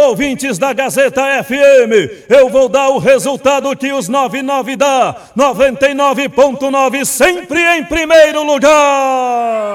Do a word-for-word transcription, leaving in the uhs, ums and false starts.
ouvintes da Gazeta F M, eu vou dar o resultado que os noventa e nove dá. noventa e nove ponto nove sempre em primeiro lugar.